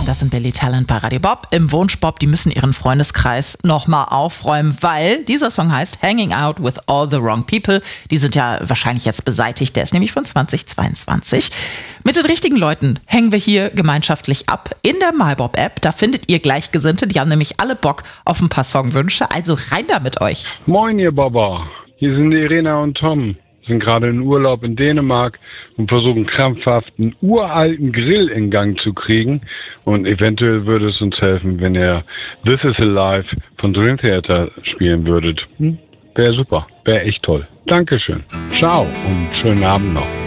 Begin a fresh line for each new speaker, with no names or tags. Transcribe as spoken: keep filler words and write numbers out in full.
Das sind Billy Talent bei Radio Bob im Wunschbob. Die müssen ihren Freundeskreis nochmal aufräumen, weil dieser Song heißt Hanging Out with All the Wrong People. Die sind ja wahrscheinlich jetzt beseitigt. Der ist nämlich von zweitausendzweiundzwanzig. Mit den richtigen Leuten hängen wir hier gemeinschaftlich ab in der MyBob-App. Da findet ihr Gleichgesinnte. Die haben nämlich alle Bock auf ein paar Songwünsche. Also rein da mit euch.
Moin, ihr Baba. Hier sind Irena und Tom. Sind gerade in Urlaub in Dänemark und versuchen krampfhaft einen uralten Grill in Gang zu kriegen. Und eventuell würde es uns helfen, wenn ihr This Is Alive von Dream Theater spielen würdet. Hm? Wäre super. Wäre echt toll. Dankeschön. Ciao und schönen Abend noch.